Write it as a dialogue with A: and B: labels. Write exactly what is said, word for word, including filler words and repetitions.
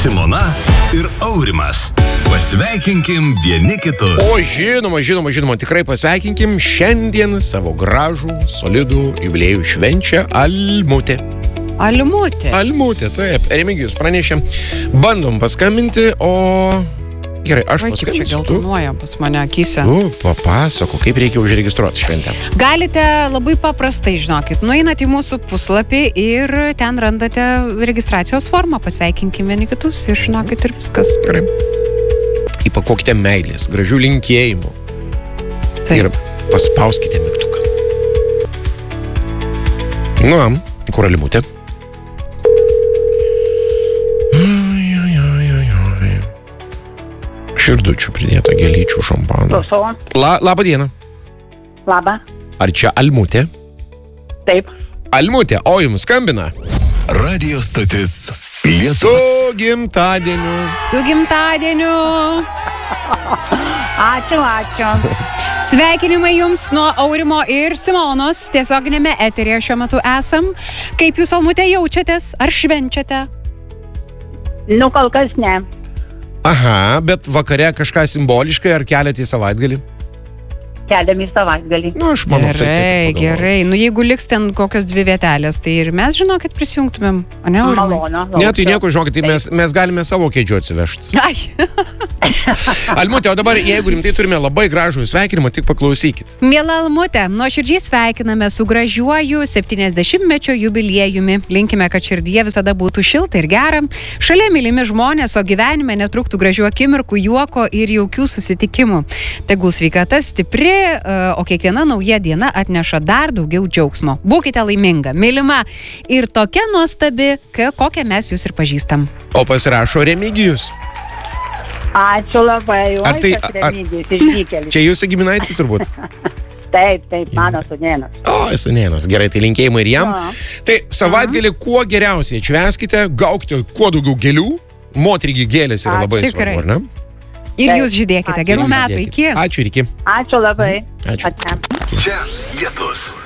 A: Simona ir Aurimas. Pasveikinkim vieni kitus.
B: O žinoma, žinoma, žinoma, tikrai pasveikinkim. Šiandien savo gražų, solidų jubiliejų švenčia Almutė.
C: Almutė.
B: Almutė, taip. Remigijus pranešė. Bandom paskambinti, o... Gerai, aš
C: Vai, kaip čia
B: paskambinsiu.
C: geltonuoja pas mane akyse.
B: Tu papasako, kaip reikia užregistruoti šventę.
C: Galite labai paprastai, žinokit, nueinat į mūsų puslapį ir ten randate registracijos formą. Pasveikinkim vieni kitus ir žinokit ir viskas.
B: Gerai. Įpakokite meilės, gražių linkėjimų.
C: Taip.
B: Ir paspauskite mygtuką. Nu, kur Almutė? Širdučių pridėta, gėlyčių, šampano. La, labą dieną.
D: Labą.
B: Ar čia Almutė?
D: Taip.
B: Almutė, o jums skambina?
A: Radio stotis
B: Su
A: Lietus.
B: gimtadieniu.
C: Su gimtadieniu.
D: Ačiū, ačiū.
C: Sveikinimai jums nuo Aurimo ir Simonos. Tiesioginėme eteryje šiuo metu esam. Kaip jūs, Almutė, jaučiatės? Ar švenčiate?
D: Nu, kol kas ne.
B: Aha, bet vakare kažką simboliškai ar keliate į savaitgalį?
D: Keliam į savaitgalį.
B: Nu, aš manau,
C: Gerai,
B: tai, tai, tai
C: gerai. Nu, jeigu liks ten kokios dvi vietelės, tai ir mes, žinokit, prisijungtumėm. O ne, Aurimai?
D: Malonu.
B: Ne, tai nieko, žinokit, tai mes, mes galime savo kėdžių atsivežti.
C: Ai.
B: Almutė, o dabar, jeigu rimtai turime labai gražų sveikinimą, tik paklausykit.
C: Miela Almutė, nuoširdžiai sveikiname su gražiuoju septyniasdešimtmečio jubiliejumi. Linkime, kad širdyje visada būtų šilta ir gera. Šalia mylimi žmonės, o gyvenime netruktų gražių akimirkų, juoko ir jaukių susitikimų. Tegul sveikata stipri, o kiekviena nauja diena atneša dar daugiau džiaugsmo. Būkite laiminga, mylima ir tokia nuostabi, kokią mes jūs ir pažįstam.
B: O pasirašo Remigijus.
D: Ačiū labai.
B: Ar tai-
D: Oi, tas
B: ar-
D: Remigijus išvykėlis.
B: Čia jūsų giminaitis turbūt.
D: Taip, taip, mano sūnėnas.
B: O, esanėnas. Gerai, tai linkėjimai ir jam.
D: Jo.
B: Tai savaitgalį kuo geriausiai atšvęskite, gaukite kuo daugiau gėlių. Moterigi gėlės yra
D: A,
B: labai
C: tikrai.
B: svarbu, ar ne?
C: Ir
D: Taip.
C: jūs žydėkite.
D: Ačiū.
C: Gerų metų.
B: Žiūrėkit.
C: Iki.
B: Ačiū ir iki.
D: Ačiū labai.
B: Ačiū.
D: Ačiū.
A: Čia Lietus.